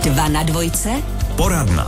2 na dvojce. Poradna.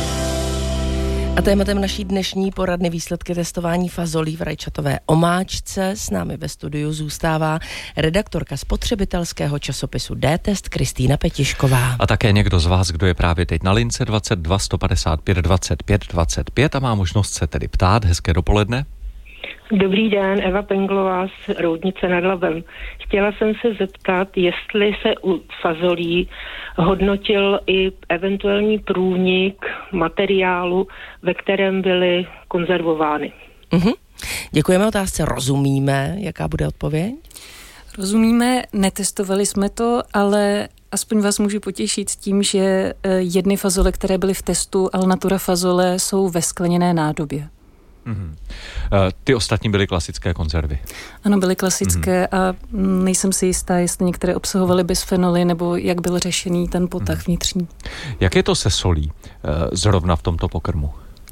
A tématem naší dnešní poradny výsledky testování fazolí v rajčatové omáčce. S námi ve studiu zůstává redaktorka spotřebitelského časopisu D-Test Kristýna Petišková. A také někdo z vás, kdo je právě teď na lince 22 155 25 25 a má možnost se tedy ptát. Hezké dopoledne. Dobrý den, Eva Penglová z Roudnice nad Labem. Chtěla jsem se zeptat, jestli se u fazolí hodnotil i eventuální průnik materiálu, ve kterém byly konzervovány. Děkujeme, otázce rozumíme. Jaká bude odpověď? Rozumíme, netestovali jsme to, ale aspoň vás můžu potěšit s tím, že jedny fazole, které byly v testu Alnatura fazole, jsou ve skleněné nádobě. Ty ostatní byly klasické konzervy. Ano, byly klasické a nejsem si jistá, jestli některé obsahovaly bisfenoly nebo jak byl řešený ten potah vnitřní. Jak je to se solí zrovna v tomto pokrmu?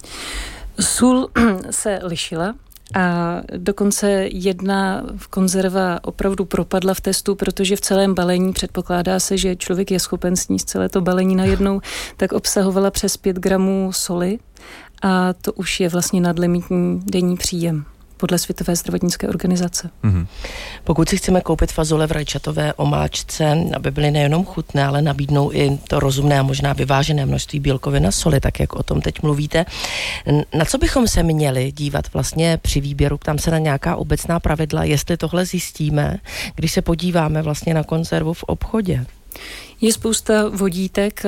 Sůl se lišila a dokonce jedna konzerva opravdu propadla v testu, protože v celém balení předpokládá se, že člověk je schopen sníst celé to balení najednou, tak obsahovala přes 5 gramů soli a to už je vlastně nadlimitní denní příjem podle Světové zdravotnické organizace. Pokud si chceme koupit fazole v rajčatové omáčce, aby byly nejenom chutné, ale nabídnou i to rozumné a možná vyvážené množství bílkovin a soli, tak jak o tom teď mluvíte. Na co bychom se měli dívat vlastně při výběru? Ptám se na nějaká obecná pravidla, jestli tohle zjistíme, když se podíváme vlastně na konzervu v obchodě. Je spousta vodítek,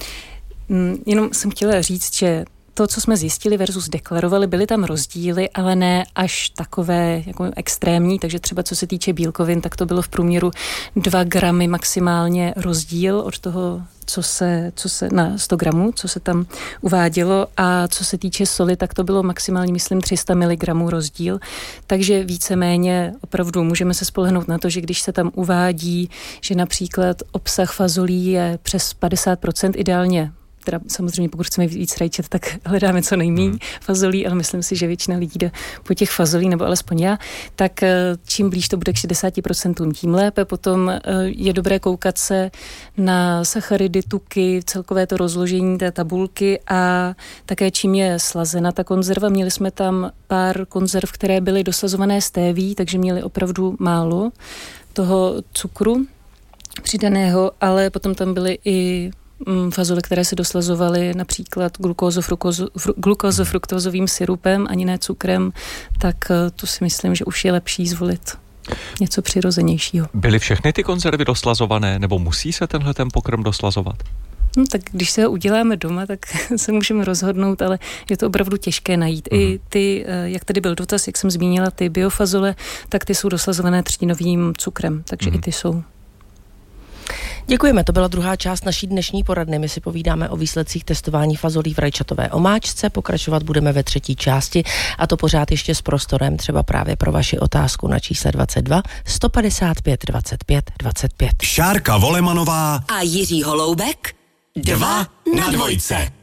jenom jsem chtěla říct, že to, co jsme zjistili versus deklarovali, byly tam rozdíly, ale ne až takové jako extrémní, takže třeba co se týče bílkovin, tak to bylo v průměru 2 gramy maximálně rozdíl od toho, co se na 100 gramů, co se tam uvádělo, a co se týče soli, tak to bylo maximálně, myslím, 300 mg rozdíl, takže víceméně opravdu můžeme se spolehnout na to, že když se tam uvádí, že například obsah fazolí je přes 50%, ideálně, teda samozřejmě pokud chceme víc rajčat, tak hledáme co nejméně fazolí, ale myslím si, že většina lidí jde po těch fazolí, nebo alespoň já, tak čím blíž to bude k 60%, tím lépe. Potom je dobré koukat se na sacharidy, tuky, celkové to rozložení té tabulky a také čím je slazena ta konzerva. Měli jsme tam pár konzerv, které byly doslazované stéví, takže měly opravdu málo toho cukru přidaného, ale potom tam byly i fazole, které se doslazovaly například glukózofruktózovým syrupem, ani ne cukrem, tak to si myslím, že už je lepší zvolit něco přirozenějšího. Byly všechny ty konzervy doslazované, nebo musí se tenhle ten pokrm doslazovat? Tak když se ho uděláme doma, tak se můžeme rozhodnout, ale je to opravdu těžké najít. I ty, jak tady byl dotaz, jak jsem zmínila, ty biofazole, tak ty jsou doslazované třtinovým cukrem, takže i ty jsou. Děkujeme, to byla druhá část naší dnešní poradny. My si povídáme o výsledcích testování fazolí v rajčatové omáčce. Pokračovat budeme ve třetí části, a to pořád ještě s prostorem třeba právě pro vaši otázku na čísle 22 155 25 25. Šárka Volemanová A Jiří Holoubek 2 na dvojce.